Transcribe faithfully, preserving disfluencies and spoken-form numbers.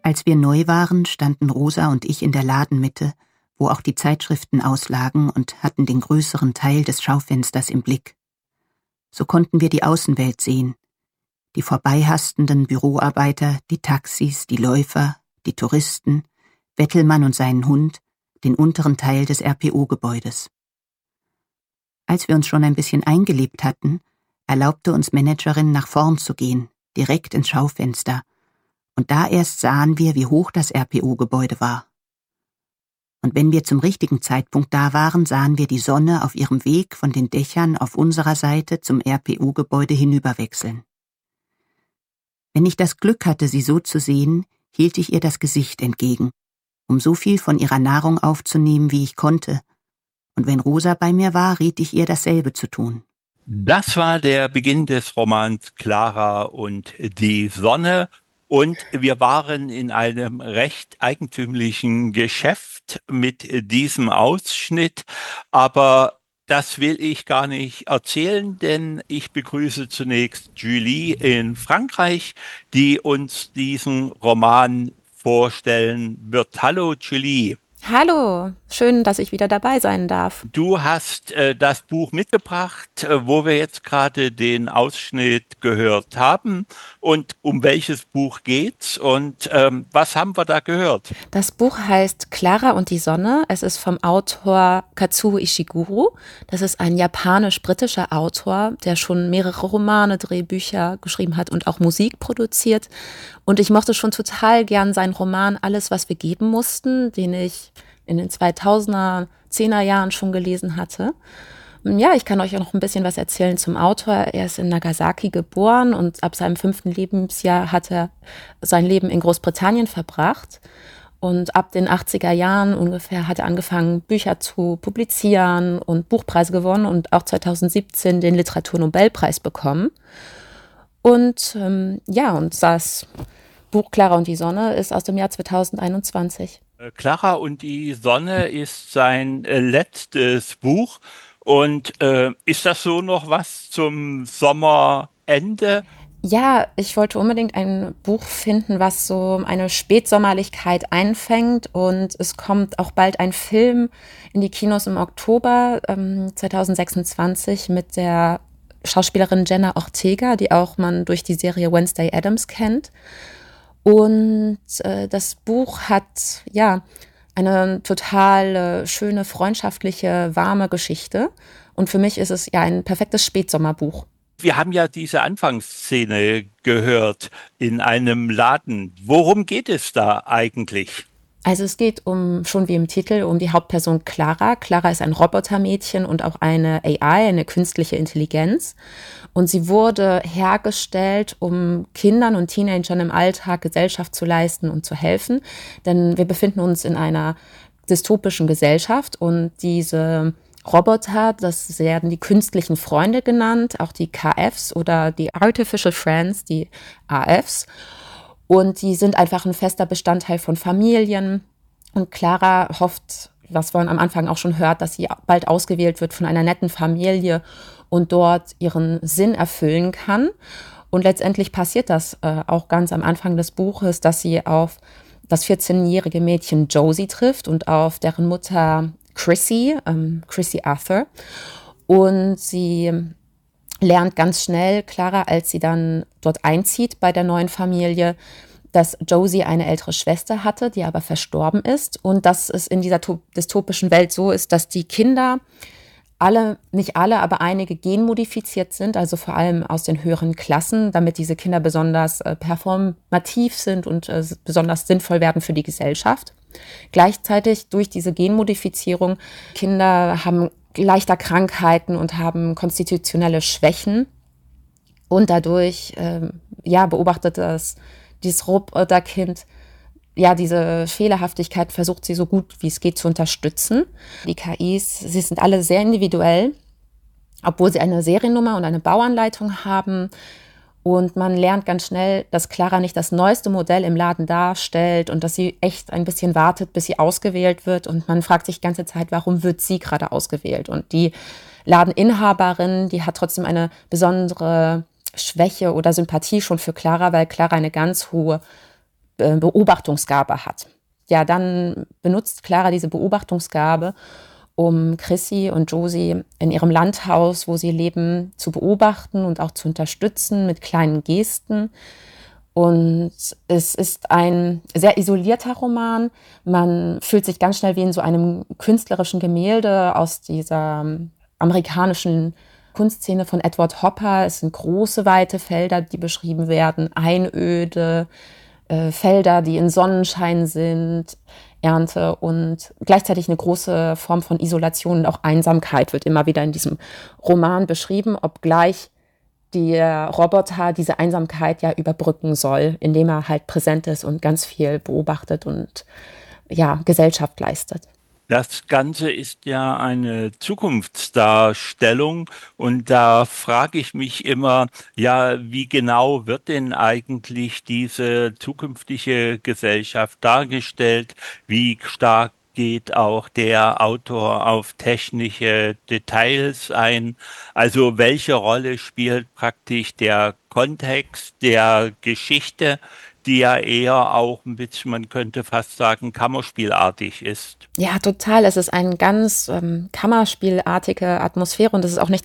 Als wir neu waren, standen Rosa und ich in der Ladenmitte, wo auch die Zeitschriften auslagen, und hatten den größeren Teil des Schaufensters im Blick. So konnten wir die Außenwelt sehen, die vorbeihastenden Büroarbeiter, die Taxis, die Läufer, die Touristen, Bettelmann und seinen Hund, den unteren Teil des R P O-Gebäudes. Als wir uns schon ein bisschen eingelebt hatten, erlaubte uns Managerin, nach vorn zu gehen, direkt ins Schaufenster, und da erst sahen wir, wie hoch das R P O-Gebäude war. Und wenn wir zum richtigen Zeitpunkt da waren, sahen wir die Sonne auf ihrem Weg von den Dächern auf unserer Seite zum R P O-Gebäude hinüberwechseln. Wenn ich das Glück hatte, sie so zu sehen, hielt ich ihr das Gesicht entgegen, um so viel von ihrer Nahrung aufzunehmen, wie ich konnte, und wenn Rosa bei mir war, riet ich ihr, dasselbe zu tun. Das war der Beginn des Romans Clara und die Sonne. Und wir waren in einem recht eigentümlichen Geschäft mit diesem Ausschnitt, aber das will ich gar nicht erzählen, denn ich begrüße zunächst Julie in Frankreich, die uns diesen Roman vorstellen wird. Hallo Julie. Hallo, schön, dass ich wieder dabei sein darf. Du hast äh, das Buch mitgebracht, äh, wo wir jetzt gerade den Ausschnitt gehört haben. Und um welches Buch geht's und ähm, was haben wir da gehört? Das Buch heißt Clara und die Sonne. Es ist vom Autor Kazuo Ishiguro. Das ist ein japanisch-britischer Autor, der schon mehrere Romane, Drehbücher geschrieben hat und auch Musik produziert. Und ich mochte schon total gern seinen Roman Alles, was wir geben mussten, den ich in den zweitausender, zehner Jahren schon gelesen hatte. Ja, ich kann euch auch noch ein bisschen was erzählen zum Autor. Er ist in Nagasaki geboren und ab seinem fünften Lebensjahr hat er sein Leben in Großbritannien verbracht. Und ab den achtziger Jahren ungefähr hat er angefangen, Bücher zu publizieren und Buchpreise gewonnen und auch zweitausendsiebzehn den Literaturnobelpreis bekommen. Und ähm, ja, und das Buch Clara und die Sonne ist aus dem Jahr zweitausendeinundzwanzig. Clara und die Sonne ist sein äh, letztes Buch. Und äh, ist das so noch was zum Sommerende? Ja, ich wollte unbedingt ein Buch finden, was so eine Spätsommerlichkeit einfängt. Und es kommt auch bald ein Film in die Kinos im Oktober ähm, zweitausendsechsundzwanzig mit der Schauspielerin Jenna Ortega, die auch man durch die Serie Wednesday Addams kennt. Und äh, das Buch hat, ja, eine total äh, schöne, freundschaftliche, warme Geschichte. Und für mich ist es ja ein perfektes Spätsommerbuch. Wir haben ja diese Anfangsszene gehört in einem Laden. Worum geht es da eigentlich? Also es geht um, schon wie im Titel, um die Hauptperson Clara. Clara ist ein Robotermädchen und auch eine A I, eine künstliche Intelligenz. Und sie wurde hergestellt, um Kindern und Teenagern im Alltag Gesellschaft zu leisten und zu helfen. Denn wir befinden uns in einer dystopischen Gesellschaft und diese Roboter, das werden die künstlichen Freunde genannt, auch die K Fs oder die Artificial Friends, die A Fs. Und die sind einfach ein fester Bestandteil von Familien. Und Clara hofft, was man am Anfang auch schon hört, dass sie bald ausgewählt wird von einer netten Familie und dort ihren Sinn erfüllen kann. Und letztendlich passiert das äh, auch ganz am Anfang des Buches, dass sie auf das vierzehnjährige Mädchen Josie trifft und auf deren Mutter Chrissy, ähm, Chrissy Arthur. Und sie lernt ganz schnell, Clara, als sie dann dort einzieht bei der neuen Familie, dass Josie eine ältere Schwester hatte, die aber verstorben ist. Und dass es in dieser dystopischen Welt so ist, dass die Kinder alle, nicht alle, aber einige genmodifiziert sind, also vor allem aus den höheren Klassen, damit diese Kinder besonders äh, performativ sind und äh, besonders sinnvoll werden für die Gesellschaft. Gleichzeitig durch diese Genmodifizierung, Kinder haben leichter Krankheiten und haben konstitutionelle Schwächen. Und dadurch ähm, ja, beobachtet das, dieses Roboterkind, ja, diese Fehlerhaftigkeit versucht sie so gut wie es geht zu unterstützen. Die K Is, sie sind alle sehr individuell, obwohl sie eine Seriennummer und eine Bauanleitung haben. Und man lernt ganz schnell, dass Clara nicht das neueste Modell im Laden darstellt und dass sie echt ein bisschen wartet, bis sie ausgewählt wird. Und man fragt sich die ganze Zeit, warum wird sie gerade ausgewählt? Und die Ladeninhaberin, die hat trotzdem eine besondere Schwäche oder Sympathie schon für Clara, weil Clara eine ganz hohe Beobachtungsgabe hat. Ja, dann benutzt Clara diese Beobachtungsgabe, um Chrissy und Josie in ihrem Landhaus, wo sie leben, zu beobachten und auch zu unterstützen mit kleinen Gesten. Und es ist ein sehr isolierter Roman. Man fühlt sich ganz schnell wie in so einem künstlerischen Gemälde aus dieser amerikanischen Kunstszene von Edward Hopper. Es sind große, weite Felder, die beschrieben werden, Einöde, äh, Felder, die in Sonnenschein sind, Ernte und gleichzeitig eine große Form von Isolation und auch Einsamkeit wird immer wieder in diesem Roman beschrieben, obgleich der Roboter diese Einsamkeit ja überbrücken soll, indem er halt präsent ist und ganz viel beobachtet und ja, Gesellschaft leistet. Das Ganze ist ja eine Zukunftsdarstellung und da frage ich mich immer, ja, wie genau wird denn eigentlich diese zukünftige Gesellschaft dargestellt? Wie stark geht auch der Autor auf technische Details ein? Also welche Rolle spielt praktisch der Kontext der Geschichte, die ja eher auch ein bisschen, man könnte fast sagen, kammerspielartig ist? Ja, total. Es ist eine ganz ähm, kammerspielartige Atmosphäre und es ist auch nicht